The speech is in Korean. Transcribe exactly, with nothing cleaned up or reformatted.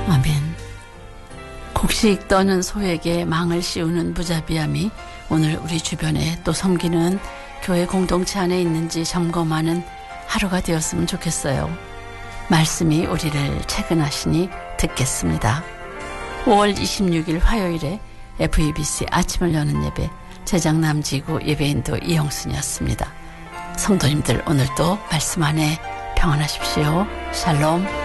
아멘. 곡식 떠는 소에게 망을 씌우는 무자비함이 오늘 우리 주변에 또 섬기는 교회 공동체 안에 있는지 점검하는 하루가 되었으면 좋겠어요. 말씀이 우리를 채근하시니 듣겠습니다. 오월 이십육일 화요일에 에프이비씨 아침을 여는 예배 제장남지구 예배인도 이영순이었습니다. 성도님들 오늘도 말씀 안에 평안하십시오. 샬롬.